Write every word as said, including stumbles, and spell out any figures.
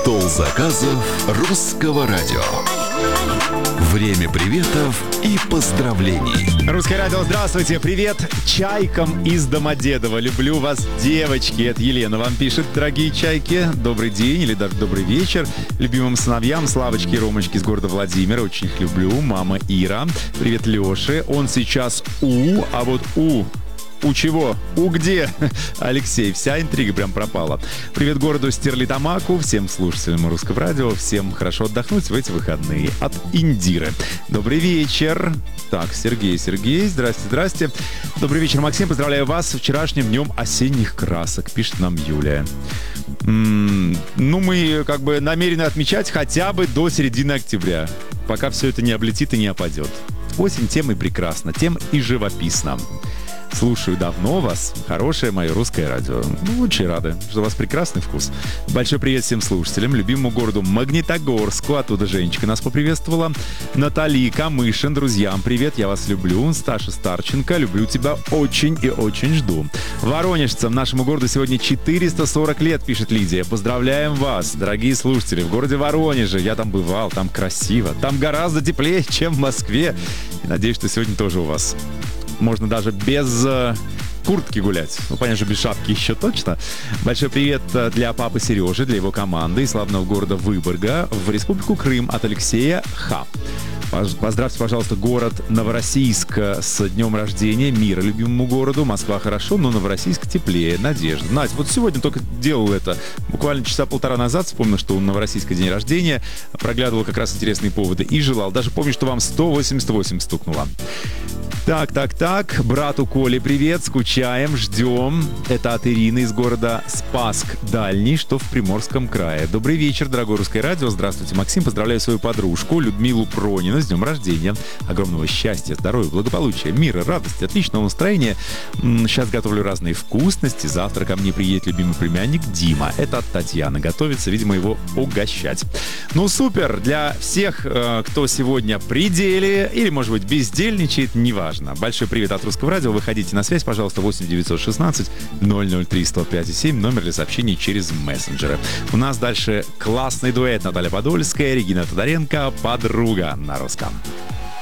Стол заказов русского радио. Время приветов и поздравлений. Русское радио, здравствуйте, привет чайкам из Домодедово. Люблю вас, девочки. Это Елена вам пишет, дорогие чайки. Добрый день или даже добрый вечер. Любимым сыновьям Славочке и Ромочке из города Владимира. Очень их люблю. Мама Ира. Привет Леше. Он сейчас у, а вот у... У чего? У где? Алексей, вся интрига прям пропала. Привет городу Стерлитамаку, всем слушателям русского радио, всем хорошо отдохнуть в эти выходные. От Индиры. Добрый вечер. Так, Сергей, Сергей, здрасте, здрасте. Добрый вечер, Максим, поздравляю вас с вчерашним днем осенних красок, пишет нам Юлия. М-м, ну, мы как бы намерены отмечать хотя бы до середины октября, пока все это не облетит и не опадет. Осень тем и прекрасна, тем и живописна. Слушаю давно вас. Хорошее мое русское радио. Ну, очень рады, что у вас прекрасный вкус. Большой привет всем слушателям. Любимому городу Магнитогорску. Оттуда Женечка нас поприветствовала. Натали Камышин. Друзьям привет. Я вас люблю. Сташа Старченко. Люблю тебя очень и очень жду. Воронежцам, нашему городу сегодня четыреста сорок лет, пишет Лидия. Поздравляем вас, дорогие слушатели. В городе Воронеже. Я там бывал. Там красиво. Там гораздо теплее, чем в Москве. И надеюсь, что сегодня тоже у вас можно даже без э, куртки гулять. Ну, понятно, без шапки еще точно. Большой привет для папы Сережи, для его команды из славного города Выборга в Республику Крым от Алексея Х. Поздравьте, пожалуйста, город Новороссийск с днем рождения. Мира любимому городу. Москва хорошо, но Новороссийск теплее. Надежда. Надь, вот сегодня только делал это. Буквально часа полтора назад вспомнил, что у Новороссийска день рождения. Проглядывал как раз интересные поводы и желал. Даже помню, что вам сто восемьдесят восемь стукнуло. Так, так, так. Брату Коле привет. Скучаем, ждем. Это от Ирины из города Спасск Дальний, что в Приморском крае. Добрый вечер, дорогое русское радио. Здравствуйте, Максим. Поздравляю свою подружку Людмилу Пронину с днем рождения. Огромного счастья, здоровья, благополучия, мира, радости, отличного настроения. Сейчас готовлю разные вкусности. Завтра ко мне приедет любимый племянник Дима. Это от Татьяны. Готовится, видимо, его угощать. Ну, супер. Для всех, кто сегодня при деле или, может быть, бездельничает, неважно. Большой привет от Русского радио. Выходите на связь, пожалуйста, восемь девятьсот шестнадцать ноль ноль три сто пять семь, номер для сообщений через мессенджеры. У нас дальше классный дуэт. Наталья Подольская, Регина Тодоренко, «Подруга» на русском.